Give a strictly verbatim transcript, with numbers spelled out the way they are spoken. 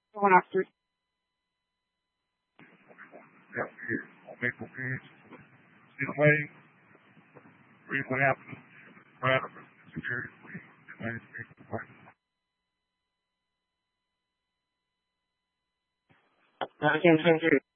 Going after. Yeah, here. Maple Beach. See the way. Read what happened. What happened. Security. I can't change it.